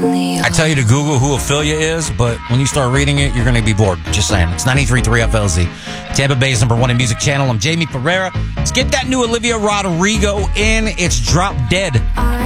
I tell you to Google who Ophelia is, but when you start reading it, you're going to be bored. Just saying. It's 93.3 FLZ. Tampa Bay's #1 in music channel. I'm Jamie Pereira. Let's get that new Olivia Rodrigo in. It's Drop Dead.